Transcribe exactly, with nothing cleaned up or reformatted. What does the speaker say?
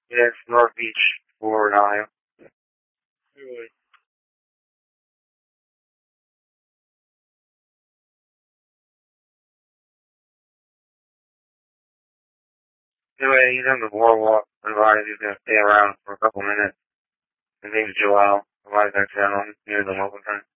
Yeah, it's North Beach, Fort Ohio. Really? Anyway, he's on the boardwalk. Advised he's gonna stay around for a couple minutes. His name's Joel. Advised I tell him near the local time.